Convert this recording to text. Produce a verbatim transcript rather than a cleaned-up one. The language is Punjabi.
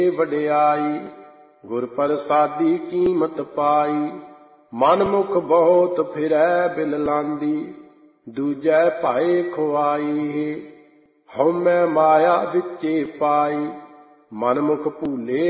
ਵਡਿਆਈ, ਗੁਰ ਪ੍ਰਸਾਦੀ ਕੀਮਤ ਪਾਈ। ਮਨ ਮੁਖ ਬਹੁਤ ਫਿਰੈ ਬਿਲ ਲਾਂਦੀ, ਦੂਜੈ ਭਾਏ ਖੁਆਈ। ਹਉਮੈ ਮਾਇਆ ਵਿੱਚੇ ਪਾਈ, ਮਨ ਮੁਖ ਭੂਲੇ